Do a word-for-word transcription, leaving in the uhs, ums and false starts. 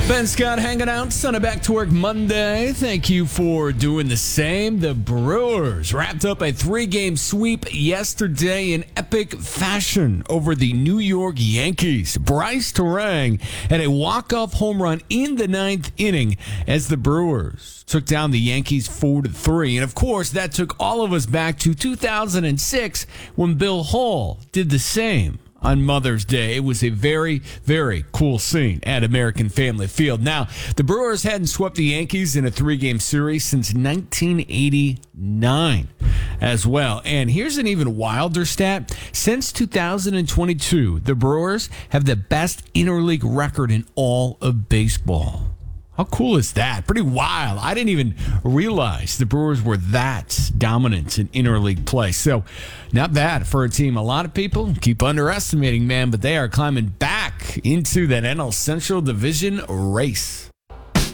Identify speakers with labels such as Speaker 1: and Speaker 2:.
Speaker 1: Ben Scott hanging out, Sunday Back to Work Monday. Thank you for doing the same. The Brewers wrapped up a three-game sweep yesterday in epic fashion over the New York Yankees. Bryce Terang had a walk-off home run in the ninth inning as the Brewers took down the Yankees four to three. And, of course, that took all of us back to two thousand six when Bill Hall did the same on Mother's Day. It was a very, very cool scene at American Family Field. Now, the Brewers hadn't swept the Yankees in a three-game series since nineteen eighty-nine as well. And here's an even wilder stat. Since two thousand twenty-two, the Brewers have the best interleague record in all of baseball. How cool is that? Pretty wild. I didn't even realize the Brewers were that dominant in interleague play. So, not bad for a team. A lot of people keep underestimating, man, but they are climbing back into that N L Central Division race.